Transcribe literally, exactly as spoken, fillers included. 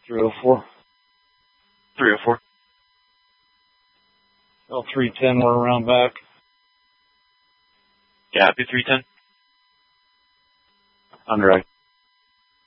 three oh four. three oh four. L three ten, we're around back. Copy, three ten. On direct.